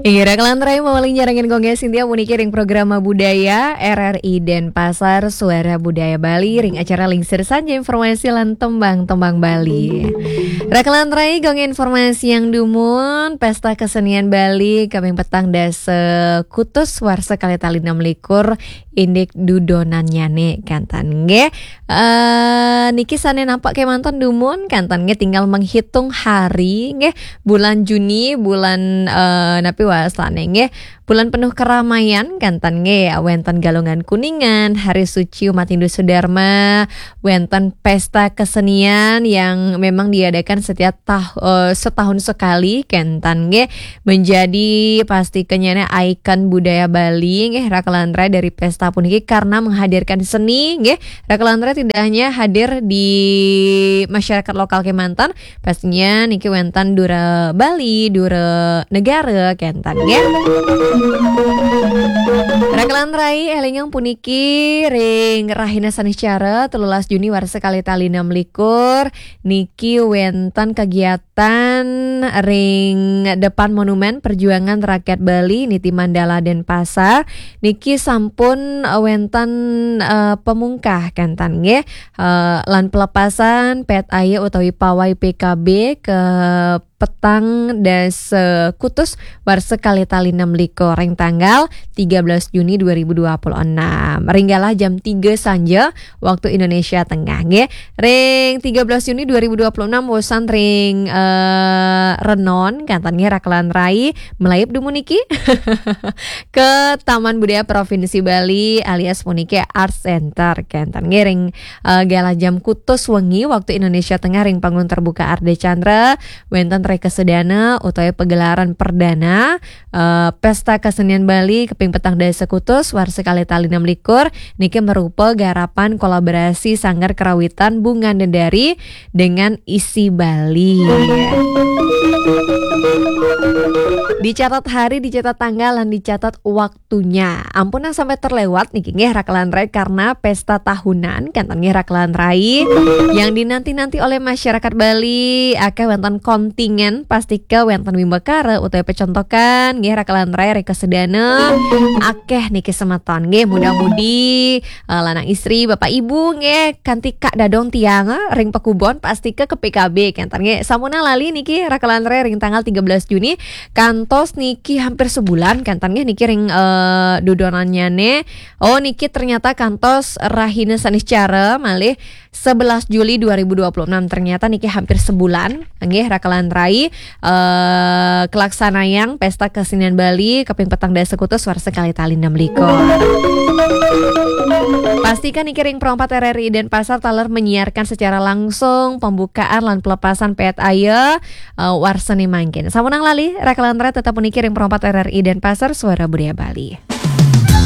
Ira Kelantrai mawali nyarangin gongnya Sintia puniki ring programa budaya RRI Denpasar Suara Budaya Bali ring acara lingsir saja informasi lan tembang-tembang Bali. Ra Kelantrai gongnya informasi yang dumun pesta kesenian Bali kaping petang dase kutus warsa kalitali 16 indik dudonan nyane kantan nge. Niki sane nampak kemanton dumun kantan nge tinggal menghitung hari nge bulan Juni bulan napi wasane nge bulan penuh keramaian kantan nge wenten galungan kuningan hari suci umat Hindu Sudharma wenten pesta kesenian yang memang diadakan setiap setahun sekali kantan nge menjadi pasti kenyana ikon budaya Bali nge Ra Kelantrai dari pesta puniki karena menghadirkan seni nge Ra Kelantrai tidak hanya hadir di masyarakat lokal Kemantan pastinya niki wenten dura Bali dura negara kentan nge Ra Kelantrai elingang puniki ring rahina saniscara 13 Juni warsa kalitali 16 niki wenten kegiatan ring depan monumen perjuangan rakyat Bali niti Mandala Denpasar niki sampun wenten pemungkah kantan nge lan pelepasan pet aya utawi pawai PKB ke petang das kutus warsa kalitali 16 ring tanggal 13 Juni 2026 ringgalah jam 3 sanja waktu Indonesia Tengah nge ring 13 Juni 2026 wosan ring renon kantannya Ra Kelantrai melayap dumuniki ke Taman Budaya Provinsi Bali alias puniki Art Center kantan nge ring galah jam kutus wengi waktu Indonesia Tengah ring panggung terbuka Arde Chandra wenten reka sedana utawi pegelaran perdana pesta kesenian Bali keping petang dasa kutus warsa kalitali 16 niki merupa garapan kolaborasi Sanggar Kerawitan Bunga Dendari dengan isi Bali. Dicatat hari, dicatat tanggal, dan dicatat waktunya. Ampunan sampai terlewat niki nggih Ra Kelantrai karena pesta tahunan kantan nggih Ra Kelantrai yang dinanti-nanti oleh masyarakat Bali akeh wonten kontingen pastike wonten wimbakara utawi pecontokan nggih Ra Kelantrai reka sedana akeh niki semeton nggih muda-mudi lanang istri bapak ibu nggih kanthi kak dadong tiang ring pekubon pastike ke PKB kantan nggih samuna lali niki Ra Kelantrai ring tanggal 13 Juni kantos niki hampir sebulan kantan niki ring dudonannya ne niki ternyata kantos rahina saniscara malih 11 Juli 2026 ternyata niki hampir sebulan nggih Ra Kelantrai kelaksanayang pesta kesenian Bali kaping petang dasa kutus warsa kalitali 16 pastikan niki ring perompat RRI Denpasar taler menyiarkan secara langsung pembukaan lan pelepasan pet aya warsani mangkin samunang lali Ra Kelantrai tetap meniki ring perompat RRI Denpasar Suara Budaya Bali.